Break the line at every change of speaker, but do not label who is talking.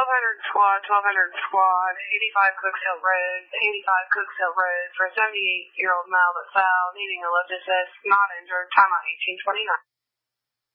squad, 1200 squad, 85 Cookshill Road, 85 Cookshill Road, for a 78-year-old male that fell, needing a lift assist, not injured, timeout 1829.